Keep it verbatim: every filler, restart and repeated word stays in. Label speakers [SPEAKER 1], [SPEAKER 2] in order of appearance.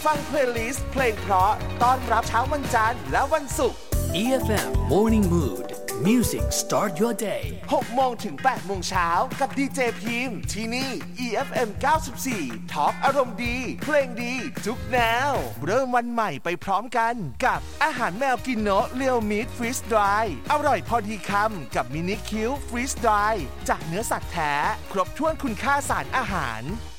[SPEAKER 1] ฟังเพลย์ลิสต์เพลงเพราะต้อนรับเช้าวันจันทร์และวันศุกร์
[SPEAKER 2] อี เอฟ เอ็ม Morning Mood Music Start Your Day
[SPEAKER 1] หกโมงถึงแปดโมงเช้ากับดีเจพิมพ์ที่นี่ อี เอฟ เอ็ม เก้าสิบสี่ Talk อารมณ์ดีเพลงดีทุกแนวเริ่มวันใหม่ไปพร้อมกันกับอาหารแมวกินโนะเรียวมิตฟรีสดรายอร่อยพอดีคำกับมินิคิวฟรีสดรายจากเนื้อสัตว์แท้ครบถ้วนคุณค่าสารอาหาร